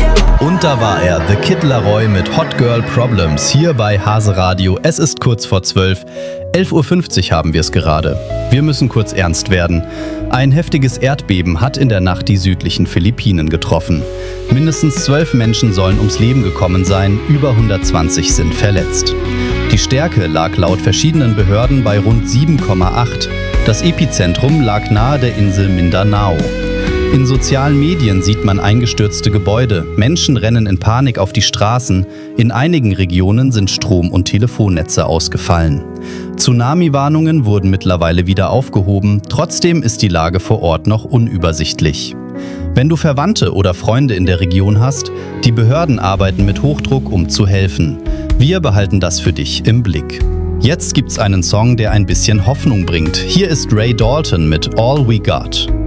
Und da war er, The Kid Laroi mit Hot Girl Problems, hier bei Hase Radio. Es ist kurz vor 12. 11.50 Uhr haben wir es gerade. Wir müssen kurz ernst werden. Ein heftiges Erdbeben hat in der Nacht die südlichen Philippinen getroffen. Mindestens 12 Menschen sollen ums Leben gekommen sein, über 120 sind verletzt. Die Stärke lag laut verschiedenen Behörden bei rund 7,8. Das Epizentrum lag nahe der Insel Mindanao. In sozialen Medien sieht man eingestürzte Gebäude, Menschen rennen in Panik auf die Straßen, in einigen Regionen sind Strom- und Telefonnetze ausgefallen. Tsunami-Warnungen wurden mittlerweile wieder aufgehoben, trotzdem ist die Lage vor Ort noch unübersichtlich. Wenn du Verwandte oder Freunde in der Region hast, die Behörden arbeiten mit Hochdruck, um zu helfen. Wir behalten das für dich im Blick. Jetzt gibt's einen Song, der ein bisschen Hoffnung bringt. Hier ist Ray Dalton mit All We Got.